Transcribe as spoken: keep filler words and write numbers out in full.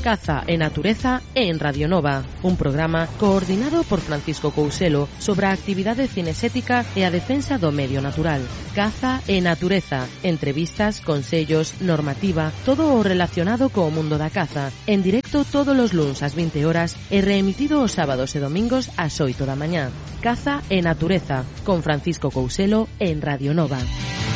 Caza e Natureza en Radio Nova, un programa coordinado por Francisco Couselo sobre a actividade cinexética e a defensa do medio natural. Caza e Natureza, entrevistas, consellos, normativa, todo o relacionado co mundo da caza, en directo todos os luns ás vinte horas e reemitido os sábados e domingos ás oito da mañá. Caza e Natureza, con Francisco Couselo en Radio Nova.